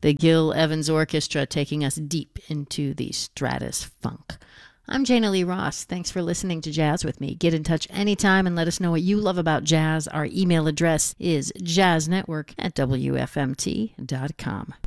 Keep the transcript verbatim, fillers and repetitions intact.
the Gil Evans Orchestra taking us deep into the Stratus Funk. I'm Jana Lee Ross. Thanks for listening to Jazz with me. Get in touch anytime and let us know what you love about jazz. Our email address is jazznetwork at w f m t dot com.